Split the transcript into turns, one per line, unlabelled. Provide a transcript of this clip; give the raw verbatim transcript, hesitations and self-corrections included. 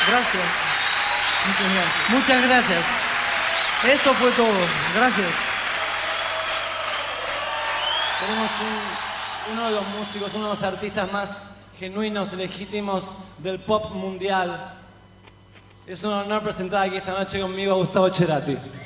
Gracias. Muchas gracias. Muchas gracias. Esto fue todo. Gracias.
Tenemos un, uno de los músicos, uno de los artistas más genuinos, legítimos del pop mundial. Es un honor presentar aquí esta noche conmigo a Gustavo Cerati.